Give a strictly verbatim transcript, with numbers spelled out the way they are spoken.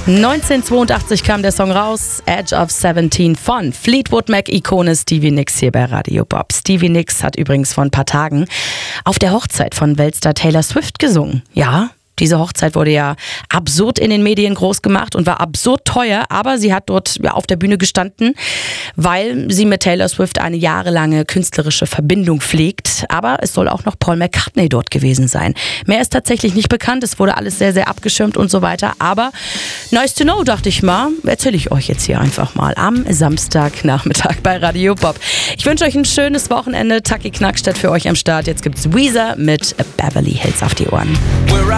neunzehnhundertzweiundachtzig kam der Song raus, Edge of siebzehn von Fleetwood Mac-Ikone Stevie Nicks hier bei Radio Bob. Stevie Nicks hat übrigens vor ein paar Tagen auf der Hochzeit von Weltstar Taylor Swift gesungen. Ja, diese Hochzeit wurde ja absurd in den Medien groß gemacht und war absurd teuer, aber sie hat dort ja auf der Bühne gestanden, weil sie mit Taylor Swift eine jahrelange künstlerische Verbindung pflegt. Aber es soll auch noch Paul McCartney dort gewesen sein. Mehr ist tatsächlich nicht bekannt, es wurde alles sehr, sehr abgeschirmt und so weiter. Aber nice to know, dachte ich mal, erzähle ich euch jetzt hier einfach mal am Samstagnachmittag bei Radio Bob. Ich wünsche euch ein schönes Wochenende. Taki Knackstedt für euch am Start. Jetzt gibt's Weezer mit Beverly Hills auf die Ohren.